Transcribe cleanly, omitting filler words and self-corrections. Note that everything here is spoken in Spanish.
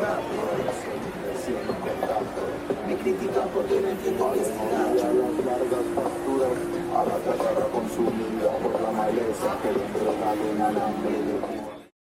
Me critican porque no entiendo que es las largas pasturas, a la tierra consumida por la maleza que dentro de un alambre de